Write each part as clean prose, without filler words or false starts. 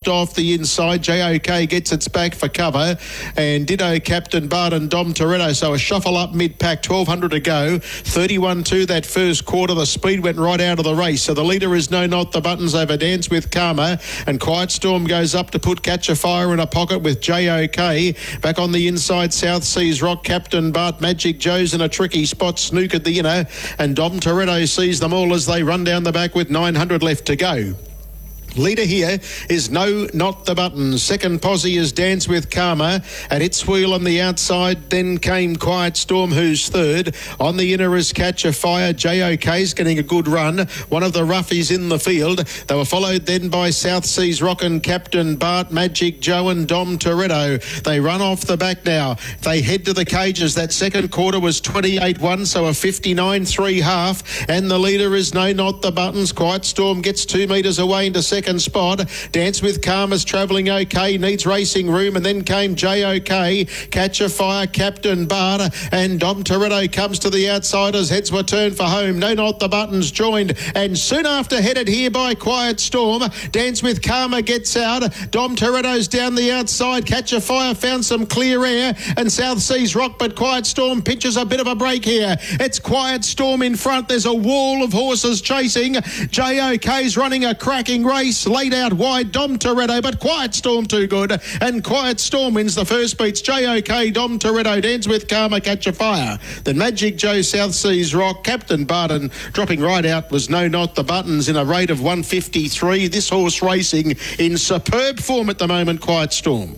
off the inside. JOK gets its back for cover, and ditto Captain Bard and Dom Toretto. So a shuffle up mid-pack, 1,200 to go. 31-2 that first quarter. The speed went right out of the race. So the leader is No Not the Buttons over Dance with Karma, and Quiet Storm goes up to put Catch a Fire in a pocket with JOK. Back on the inside, South Seas Rock, Captain Bart, Magic Joe's in a tricky spot, Snook at the inner, and Dom Toretto sees them all as they run down the back with 900 left to go. Leader here is No Not the Buttons. Second posse is Dance with Karma. At its wheel on the outside, then came Quiet Storm, who's third. On the inner is Catch a Fire. JOK's getting a good run. One of the roughies in the field. They were followed then by South Seas Rockin', Captain Bart, Magic Joe and Dom Toretto. They run off the back now. They head to the cages. That second quarter was 28-1, so a 59-3 half. And the leader is No Not the Buttons. Quiet Storm gets 2 metres away into second spot. Dance with Karma's travelling okay, needs racing room, and then came JOK, Catch a Fire, Captain Barter, and Dom Toretto comes to the outside as heads were turned for home. No Not the Buttons joined, and soon after headed here by Quiet Storm. Dance with Karma gets out. Dom Toretto's down the outside. Catch a Fire found some clear air, and South Seas Rock, but Quiet Storm pitches a bit of a break here. It's Quiet Storm in front. There's a wall of horses chasing. JOK's running a cracking race. Laid out wide, Dom Toretto, but Quiet Storm too good, and Quiet Storm wins the first beats. JOK, Dom Toretto, Dance with Karma, Catch a Fire. Then Magic Joe, South Seas Rock, Captain Barton dropping right out was No Not the Buttons in a rate of 153. This horse racing in superb form at the moment, Quiet Storm.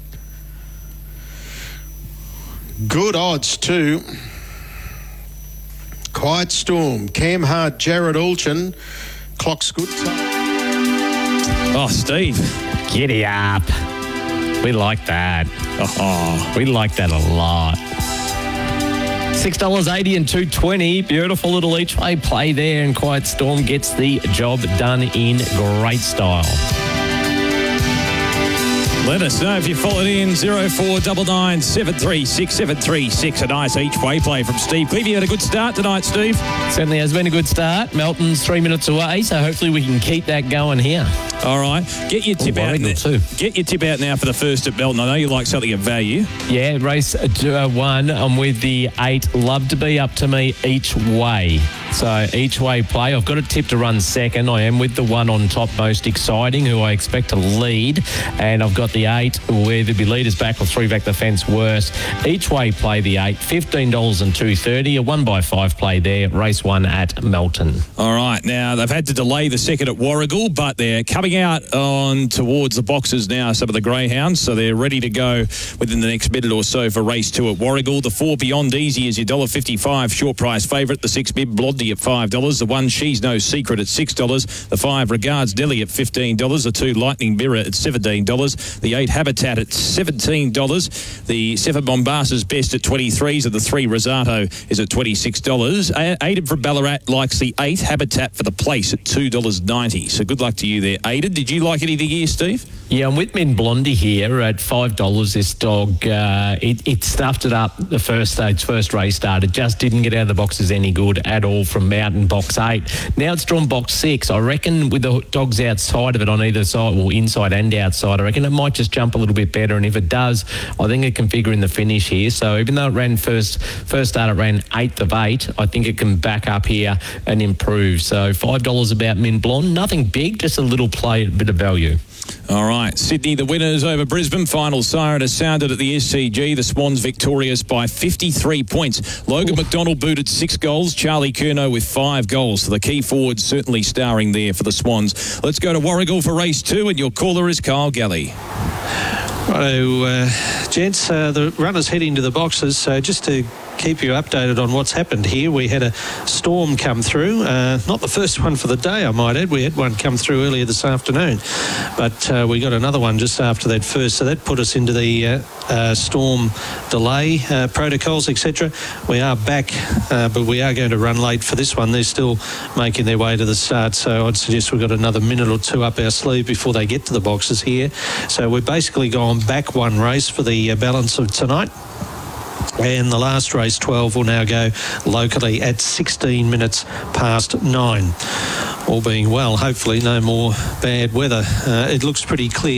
Good odds too. Quiet Storm, Cam Hart, Jared Alchin. Clock's good. Oh, Steve. Giddy up. We like that. Oh, we like that a lot. $6.80 and $2.20. Beautiful little each way play there, and Quiet Storm gets the job done in great style. Let us know if you followed in 0499 736 736. A nice each way play from Steve Cleave. You had a good start tonight, Steve. Certainly has been a good start. Melton's 3 minutes away, so hopefully we can keep that going here. All right. Get your tip out now. Get your tip out now for the first at Melton. I know you like something of value. Yeah, race 1. I'm with the 8. Love to be up to me each way. So each way play. I've got a tip to run second. I am with the 1 on top, Most Exciting, who I expect to lead. And I've got the 8, where there'll be leaders back or 3 back the fence worse. Each way play the 8, $15 and $2.30. A 1x5 play there. Race 1 at Melton. All right. Now, they've had to delay the second at Warragul, but they're coming out on towards the boxes now, some of the greyhounds, so they're ready to go within the next minute or so for race 2 at Warragul. The 4 Beyond Easy is your $1.55 short price favourite. The 6 Bib Blondie at $5. The 1 She's No Secret at $6. The 5 Regards Delhi at $15. The 2 Lightning Mirror at $17. The 8 Habitat at $17. The 7 Mombassa's Best at $23. And the 3 Rosato is at $26. Aidan from Ballarat likes the 8 Habitat for the place at $2.90. So good luck to you there, Aidan. Did you like anything here, Steve? Yeah, I'm with Min Blondie here at $5. This dog, it stuffed it up the first stage, first race started. Just didn't get out of the boxes any good at all from Mountain Box 8. Now it's drawn Box 6. I reckon with the dogs outside of it on either side, well, inside and outside, I reckon it might just jump a little bit better. And if it does, I think it can figure in the finish here. So even though it ran first start, it ran 8th of 8. I think it can back up here and improve. So $5 about Min Blonde. Nothing big, just a little play, a bit of value. All right, Sydney, the winners over Brisbane. Final siren has sounded at the SCG. The Swans victorious by 53 points. Logan McDonald booted 6 goals. Charlie Curnow with 5 goals. So the key forwards certainly starring there for the Swans. Let's go to Warragul for race 2, and your caller is Kyle Galley. Righto, gents, the runners heading to the boxes. So just to keep you updated on what's happened here, we had a storm come through. Not the first one for the day, I might add. We had one come through earlier this afternoon, but we got another one just after that first. So that put us into the storm delay protocols, etc. We are back, but we are going to run late for this one. They're still making their way to the start, so I'd suggest we've got another minute or two up our sleeve before they get to the boxes here. So we're basically going back one race for the balance of tonight. And the last race, 12, will now go locally at 16 minutes past 9. All being well, hopefully no more bad weather. It looks pretty clear.